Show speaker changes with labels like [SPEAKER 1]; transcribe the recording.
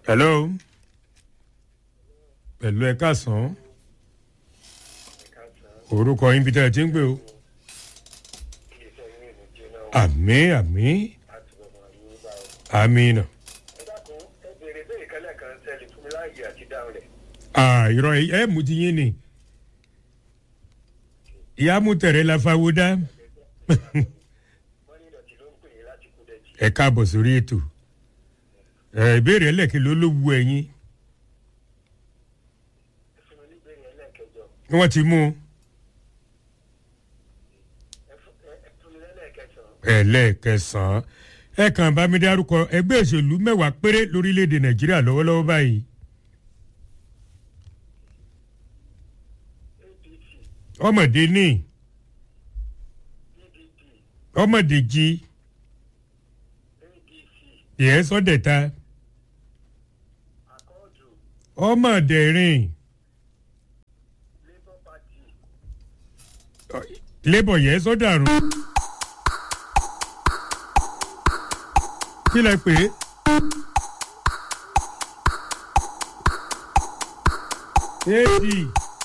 [SPEAKER 1] hello pẹ̀lú ẹ káàsán orúkọ yín bí tẹ́ ẹ ti ń gbé o àmín àmín àmín náà. irọ́ ẹ mú ti yín ni ìyá mú tẹ̀rẹ̀ la fáwọ́ dá ẹ káàbọ̀ sórí ètò ìbéèrè ẹlẹ́kẹ̀ ló ló wu ẹ̀yin wọ́n ti mú ẹlẹ́kẹsàn-án ẹ kàn bá mi dárúkọ ẹgbẹ́ òṣèlú mẹ́wàá péré lórílẹ̀‐èdè nàìjíríà lọ́wọ́lọ́wọ́ báyìí. ọmọdé ní ọmọdé jí yẹ sọdẹta ọmọdé rìn labour yẹ sọdàrú kí lẹ pè é.